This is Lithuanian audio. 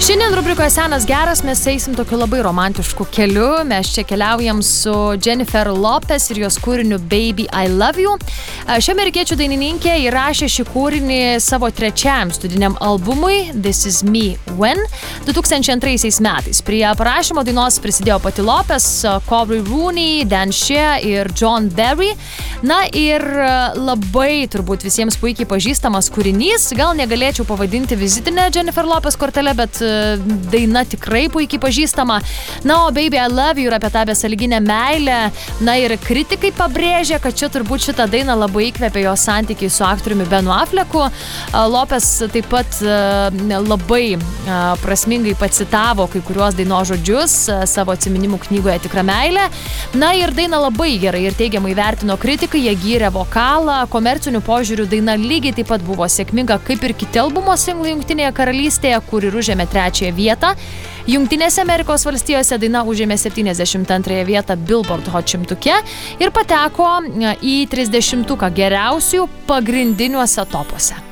Šiandien rubrikoje Senas geras mes eisim tokiu labai romantišku keliu. Mes čia keliaujam su Jennifer Lopez ir jos kūriniu Baby I Love You. Ši amerikiečių dainininkė įrašė šį kūrinį savo trečiam studiniam albumui This Is Me When 2002 metais. Prie parašymo dainos prisidėjo pati Lopez, Corey Rooney, Dan Shea ir John Barry. Na ir labai turbūt visiems puikiai pažįstamas kūrinys. Gal negalėčiau pavadinti vizitinę Jennifer Lopez kortelę, bet daina tikrai puikiai pažįstama. Na, o Baby I Love You yra apie tą besąlyginę meilę. Na ir kritikai pabrėžė, kad čia turbūt šitą dainą labai įkvėpė jo santykiai su aktoriumi Benu Afflecku. Lopez taip pat labai prasmingai pacitavo kai kuriuos dainos žodžius savo atsiminimų knygoje Tikra meilė. Na ir dainą labai gerai ir teigiamai vertino kritikai, jie gyrė vokalą. Komercinių požiūrių daina lygiai taip pat buvo sėkminga kaip ir kiti albumo singlai Jungtinėje karalystėje, kur ir užėmė trečiąją vietą. Jungtinėse Amerikos valstijose daina užėmė 72 vietą Billboard Hot 100 ir pateko į 30 geriausių pagrindiniuose topuose.